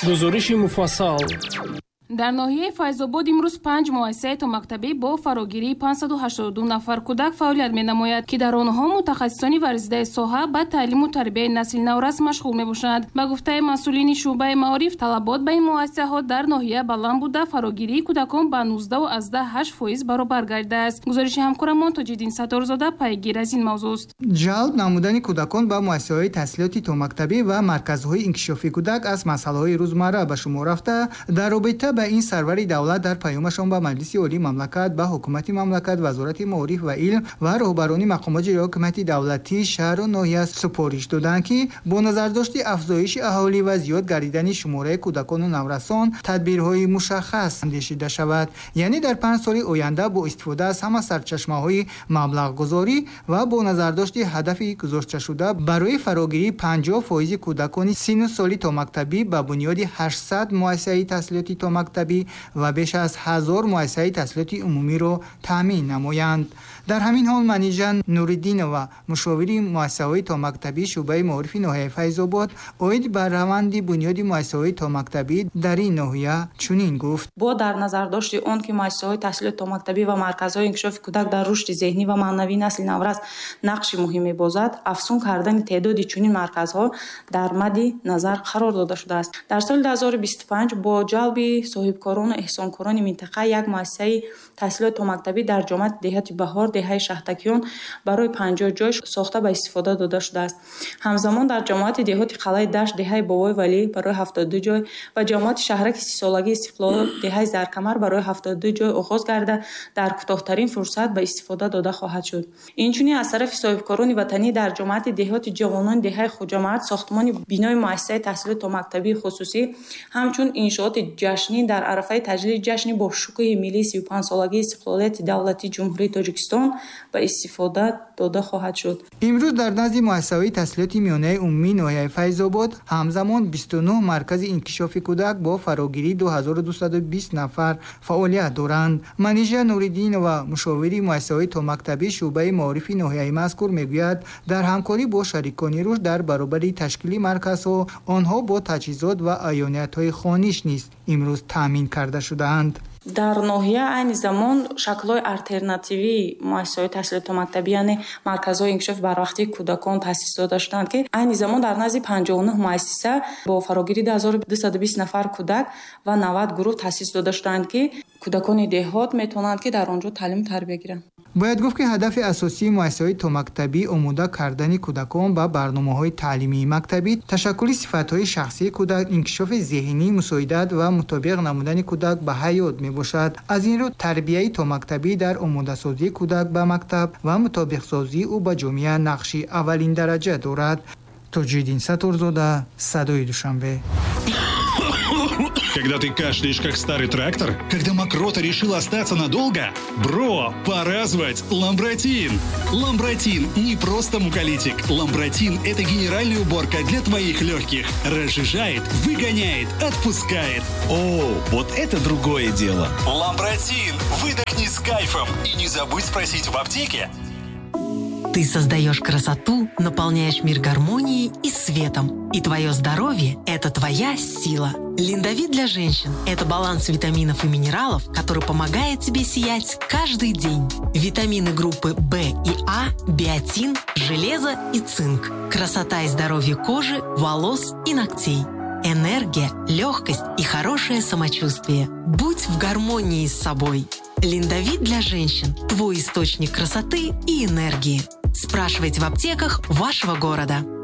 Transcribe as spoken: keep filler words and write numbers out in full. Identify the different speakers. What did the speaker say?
Speaker 1: гузориши муфассал.
Speaker 2: дар ноҳияи Файзобод имрӯз панҷ муассисаи томактабӣ бо фарогирии панҷсаду ҳаштоду ду нафар кӯдак фаъолият менамояд, ки дар онҳо мутахассисони варзидаи соҳа ба таълиму тарбияи насли наврас машғул мебошанд. Ба гуфтаи масъулини шуъбаи маориф, талабот ба ин муассисаҳо дар ноҳия баланд буда, фарогирии кӯдакон ба нуздаҳу азда ҳашт фоиз баробар гардидааст. Гузориши ҳамкорамон Тоҷиддин Сатторзода пайгир аз ин мавзӯъст.
Speaker 3: ҷалб намудани кӯдакон ба муассисаҳои таҳсилоти томактабӣ ва марказҳои инкишофи кӯдак аз масъалаҳои рӯзмарра ба шумор рафта, дар робита ба این سروری دولت در پیامشان به مجلس عالی مملکت، به حکومت مملکت، وزارت معارف و علم و رهبران مقامات حکومت دولتی شهر و ناحیه سپارش دادند که با نظر داشت افزایش اهالی و زیاد گردیدن شماره کودکان و نورسان تدبیرهای مشخص اندیشیده شود. یعنی در پنج سال آینده با استفاده از همه سرچشمه‌های مبلغ گذاری و با نظر داشت هدف گذاشته شده برای فراگیری پنجاه درصد کودکان سن و سالی تا مکتبی به بنیاد هشتصد مؤسسه تحصیلاتی تا مکتبی و بیش از هزار مؤسسه تحصیلاتی عمومی را تامین نمایند. در همین حال منیژه نوری‌الدین و مشاوری مؤسسه‌های تا مکتبی شعبه معارف ناحیه فیض‌آباد اوید بر روند بنیاد مؤسسه‌های تا مکتبی در این ناحیه چنین گفت:
Speaker 4: با در نظر داشت آن که مؤسسه‌های تحصیل تا مکتبی و مرکزهای انکشاف کودک در رشد ذهنی و معنوی نسل نورس نقش مهمی بازد، افزون کردن تعداد چنین مرکزها در مد نظر قرار داده شده است. در سال دو هزار و بیست و پنج با جلب صاحبکاران و احسانکاران منطقه یک مؤسسه تحصیلات تا مکتبی در جامعه دهات بهار دهه شهتکیان برای پنجاه جای ساخته به استفاده داده شده است. همزمان در جامعه دهات قلعه دشت دهه بابای ولی برای هفتاد و دو جای و جامعه شهرک سی سالگی استقلال دهه زرکمر برای هفتاد و دو جای آغاز گردیده در کوتاه‌ترین فرصت به استفاده داده خواهد شد. اینچنین از طرف صاحبکاران وطنی در جامعه دهات جوانان دهه خوجامعت ساختمان بینای مؤسسه تحصیلات تا مکتبی خصوصی همچون انشاءات جشنی در عرفه تجلیل جشن با شکوه ملی سی و پنج سالگی استقلالیت دولتی جمهوری تاجیکستان به استفاده داده خواهد شد.
Speaker 3: امروز در نزد مؤسسه‌های تحصیلاتی میانه عمومی ناحیه فیض‌آباد همزمان بیست و نه مرکز انکشاف کودک با فراگیری دو هزار و دویست و بیست نفر فعالیت دارند. منیژه نوری‌الدین و مشاوری مؤسسه‌های تا مکتبی شعبه معارف ناحیه مذکور میگوید در همکاری با شریکان رشد در برابر تشکیل مرکزها آنها با تجهیزات و عیانیت‌های خانیش نیز امروز تامین کرده شده‌اند.
Speaker 4: در ناحیه عین زمان شکل‌های الटरनेटिوی مؤسسه‌های تحصیلات تا مکتبی یعنی مرکزهای انکشاف بروقتی کودکان تأسیس داده شدند که عین زمان در نزد پنجاه و نه مؤسسه با فراگیری دو هزار و دویست و بیست نفر کودک و نود گروه تأسیس داده شدند که کودکان دهات میتونند که در آنجا تعلیم تربیت گیرند.
Speaker 3: باید گفت که هدف اساسی مؤسسه‌های تا مکتبی آماده کردن کودکان با برنامه‌های تعلیمی مکتبی، تشکل صفات‌های شخصی کودک، انکشاف ذهنی، مساعدت و مطابق نمودن کودک به حیات میباشد. از این رو تربیت تا مکتبی در آماده سازی کودک به مکتب و مطابق سازی او با جامعه نقشی اولین درجه دارد. Тоҷиддин Сатторзода, صدای Душанбе.
Speaker 5: Когда ты кашляешь, как старый трактор? Когда мокрота решила остаться надолго? Бро, пора звать Ламбротин. Ламбротин не просто муколитик. Ламбротин – это генеральная уборка для твоих легких. Разжижает, выгоняет, отпускает.
Speaker 6: О, вот это другое дело.
Speaker 5: Ламбротин. Выдохни с кайфом. И не забудь спросить в аптеке.
Speaker 7: Ты создаешь красоту, наполняешь мир гармонией и светом. И твое здоровье – это твоя сила. Линдовит для женщин – это баланс витаминов и минералов, который помогает тебе сиять каждый день. Витамины группы В и А, биотин, железо и цинк. Красота и здоровье кожи, волос и ногтей. Энергия, легкость и хорошее самочувствие. Будь в гармонии с собой. Линдовит для женщин – твой источник красоты и энергии. Спрашивайте в аптеках вашего города.